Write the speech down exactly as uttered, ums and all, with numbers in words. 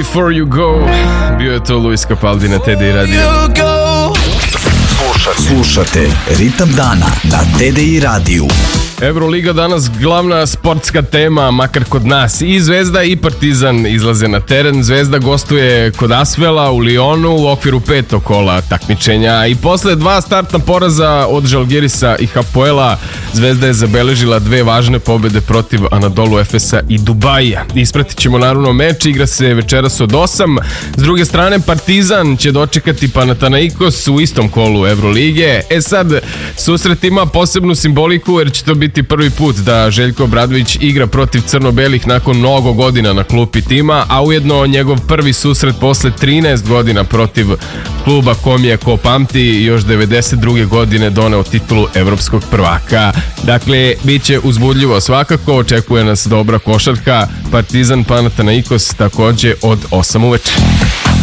Before You Go. Bio je to Luis Capaldi na T D I Radio. Slušate, slušate Ritam dana na T D I radiju. Euroliga danas glavna sportska tema, makar kod nas. I Zvezda i Partizan izlaze na teren. Zvezda gostuje kod Asvela u Lionu u okviru petog kola takmičenja. I posle dva startna poraza od Žalgirisa i Hapoela, Zvezda je zabeležila dve važne pobede protiv Anadolu Efesa i Dubaija. Ispratit ćemo naravno meč, igra se večeras od osam. S druge strane, Partizan će dočekati Panathinaikos u istom kolu Eurolige. E sad, susret ima posebnu simboliku jer će to biti prvi put da Željko Obradović igra protiv crno-belih nakon mnogo godina na klupi tima, a ujedno njegov prvi susret posle trinaest godina protiv kluba kom je, ko pamti, još devedeset druge godine doneo titulu evropskog prvaka. Dakle, bit će uzbudljivo svakako, očekuje nas dobra košarka. Partizan Panathinaikos takođe od osam uveče.